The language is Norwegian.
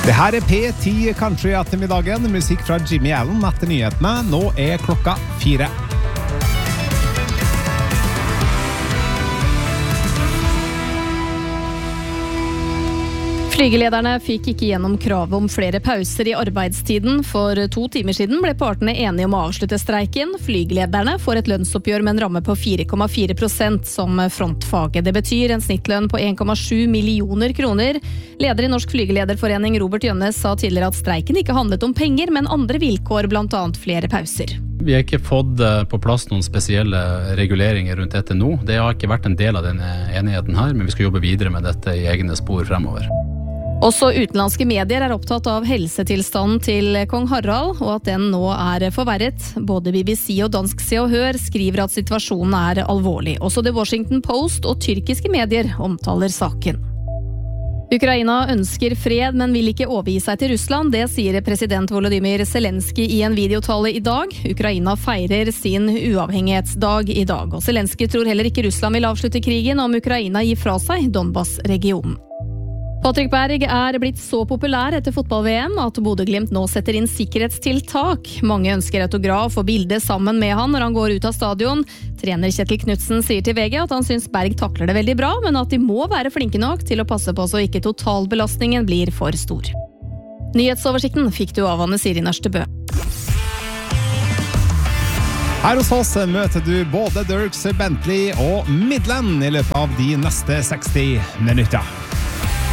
Det her P10 Country ettermiddagen, musikk fra Jimmy Allen etter nyhetene. Nå klokka 4. Flygelederne fikk ikke gjennom kravet om flere pauser i arbeidstiden. For 2 timer siden ble partene enige om å avslutte streiken. Flygelederne får et lønnsoppgjør med en ramme på 4,4% som frontfaget. Det betyr en snittlønn på 1,7 millioner kroner. Leder i Norsk Flygelederforening Robert Jønnes sa tidligere at streiken ikke handlet om penger, men andre vilkår, blant annet flere pauser. Vi har ikke fått på plass noen spesielle reguleringer rundt dette nå. Det har ikke vært en del av denne enigheten her, men vi skal jobbe videre med dette i egne spor fremover. Også utenlandske medier er opptatt av helsetilstanden til kong Harald, og at den nå er forverret. Både BBC og dansk Se og Hør skriver at situasjonen er alvorlig. Også The Washington Post og tyrkiske medier omtaler saken. Ukraina ønsker fred, men vil ikke overgi seg til Russland. Det sier president Volodymyr Zelensky i en videotale i dag. Ukraina feirer sin uavhengighetsdag i dag, og Zelensky tror heller ikke Russland vil avslutte krigen om Ukraina gir fra seg Donbass-regionen. Patrick Berg er blitt så populær etter fotball-VM at Bodø/Glimt nå setter inn sikkerhetstiltak. Mange ønsker autograf og bilde sammen med han når han går ut av stadion. Trener Kjetil Knutsen sier til VG at han syns Berg takler det veldig bra, men at de må være flinke nok til å passe på så ikke totalbelastningen blir for stor. Nyhetsoversikten fikk du av Anne Siri Nørstebø. Her hos oss møter du både Dierks Bentley og Midland i løpet av de neste 60 minutter.